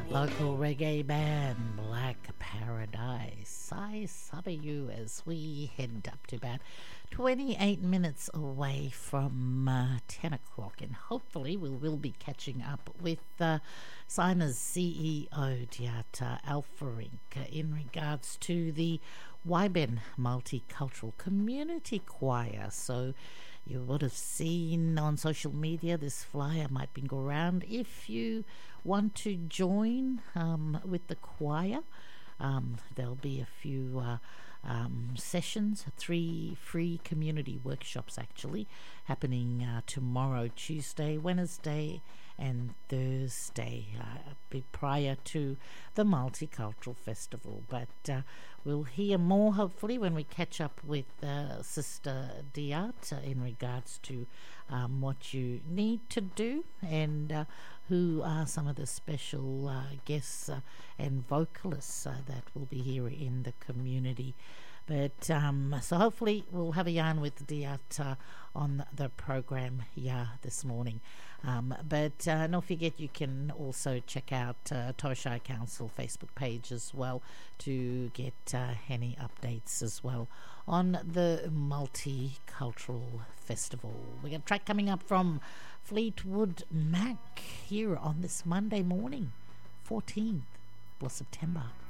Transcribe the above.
Local reggae band Black Paradise. I suffer you as we head up to about 28 minutes away from 10 o'clock, and hopefully we will be catching up with Sima's CEO Diata Alfarink in regards to the Wyben Multicultural Community Choir. So you would have seen on social media this flyer might be go around. If you want to join with the choir, there'll be a few sessions, 3 free community workshops actually happening tomorrow, Tuesday, Wednesday and Thursday, prior to the Multicultural Festival. But we'll hear more hopefully when we catch up with Sister Diat in regards to what you need to do and who are some of the special guests and vocalists that will be here in the community. But so hopefully we'll have a yarn with Diat on the program this morning. But don't forget you can also check out Torshai Council Facebook page as well to get any updates as well on the Multicultural Festival. We got a track coming up from Fleetwood Mac here on this Monday morning, 14th of September.